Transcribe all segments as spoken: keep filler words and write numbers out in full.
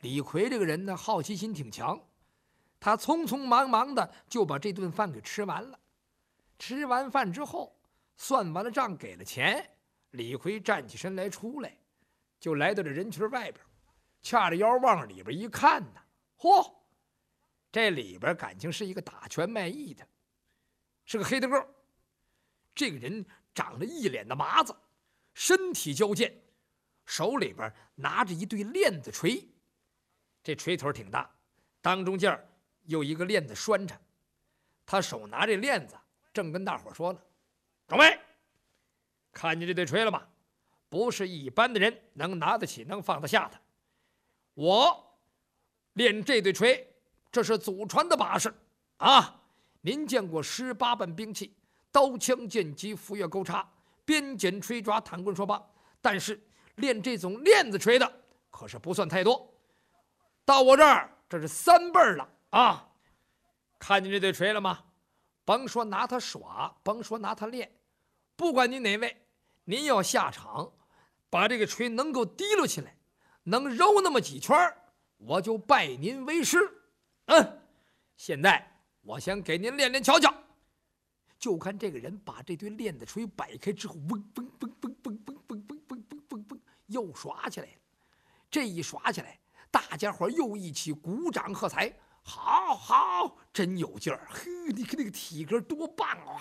李逵这个人呢，好奇心挺强，他匆匆忙忙的就把这顿饭给吃完了。吃完饭之后，算完了账，给了钱，李逵站起身来，出来，就来到这人群外边，掐着腰往里边一看呢，嚯，这里边感情是一个打拳卖艺的，是个黑大个。这个人长着一脸的麻子，身体矫健，手里边拿着一对链子锤，这锤头挺大，当中间有一个链子拴着。他手拿这链子，正跟大伙说呢：“诸位，看见这对锤了吗？不是一般的人能拿得起、能放得下的。我练这对锤，这是祖传的把式啊！您见过十八般兵器，刀枪剑戟斧钺钩叉，鞭锏锤抓弹棍槊棒，但是练这种链子锤的可是不算太多。到我这儿，这是三辈儿了啊！看见这对锤了吗？甭说拿它耍，甭说拿它练，不管您哪位，您要下场，把这个锤能够提溜起来，能揉那么几圈，我就拜您为师。嗯，现在我先给您练练瞧瞧。就看这个人把这堆链子锤摆开之后，嗡嗡嗡嗡嗡嗡嗡嗡嗡嗡嗡嗡，又耍起来了。这一耍起来，大家伙又一起鼓掌喝彩。好好，真有劲儿！呵，你看那个体格多棒啊！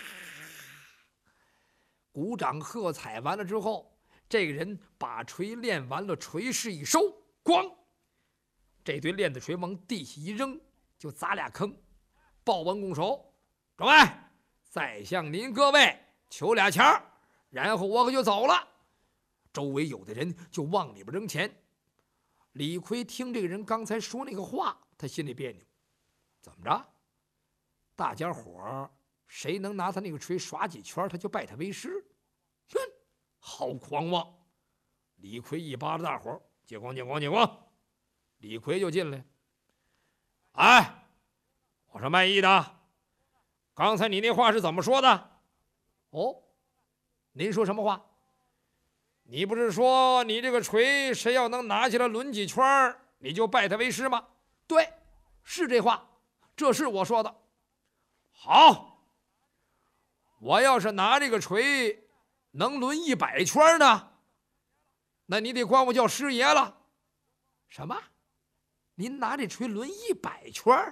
鼓掌喝彩完了之后，这个人把锤练完了，锤势一收，咣，这堆链子锤往地下一扔，就砸俩坑。报完拱手，诸位，再向您各位求俩钱儿，然后我可就走了。周围有的人就往里边扔钱。李逵听这个人刚才说那个话，他心里别扭，怎么着？大家伙谁能拿他那个锤耍几圈，他就拜他为师？哼，好狂妄！李逵一巴掌大伙，借光借光借光！李逵就进来，哎，我说卖艺的，刚才你那话是怎么说的？哦，您说什么话？你不是说你这个锤谁要能拿起来抡几圈，你就拜他为师吗？对，是这话，这是我说的。好，我要是拿这个锤能抡一百圈呢，那你得管我叫师爷了。什么？您拿这锤抡一百圈？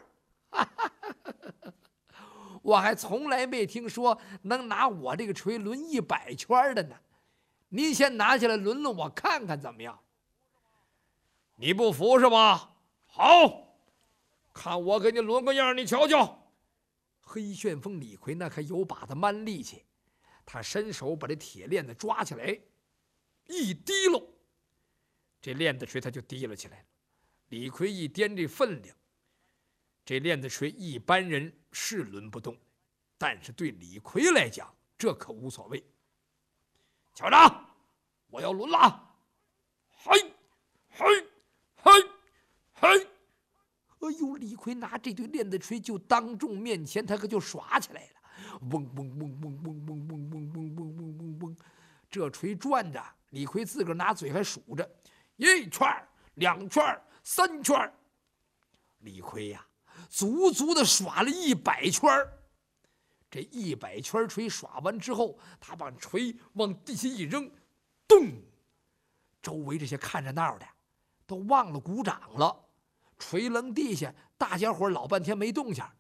我还从来没听说能拿我这个锤抡一百圈的呢。您先拿起来抡抡我看看怎么样？你不服是吧？好，看我给你抡个样，你瞧瞧。黑旋风李逵那可有把子蛮力气，他伸手把这铁链子抓起来，一提溜，这链子锤他就提了起来了。李逵一掂这分量，这链子锤一般人是抡不动，但是对李逵来讲，这可无所谓。瞧着，我要抡了！嘿，嘿，嘿，嘿！哎呦，李逵拿这对链子锤就当众面前，他可就耍起来了，嗡嗡嗡嗡嗡嗡嗡嗡嗡嗡嗡嗡嗡，这锤转着，李逵自个儿拿嘴还数着，一圈、两圈、三圈。李逵呀，足足的耍了一百圈。这一百圈锤耍完之后，他把锤往地下一扔，咚！周围这些看热闹的都忘了鼓掌了。锤扔地下，大家伙老半天没动静，